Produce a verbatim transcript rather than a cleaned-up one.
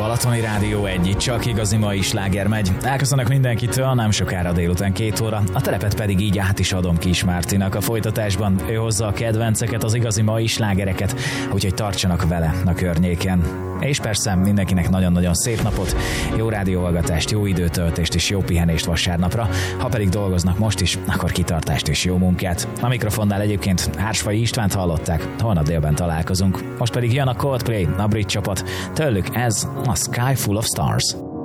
Balatoni Rádió egy, csak igazi mai sláger megy. Elköszönök mindenkitől, nem sokára délután két óra, a telepet pedig így át is adom Kis Mártinak a folytatásban. Ő hozza a kedvenceket, az igazi mai slágereket, úgyhogy tartsanak vele a környéken. És persze mindenkinek nagyon-nagyon szép napot, jó rádióhallgatást, jó időtöltést és jó pihenést vasárnapra. Ha pedig dolgoznak most is, akkor kitartást és jó munkát. A mikrofonnál egyébként Hársfai Istvánt hallották, holnap délben találkozunk. Most pedig jön a Coldplay, a brit csapat. Tőlük ez a Sky Full of Stars.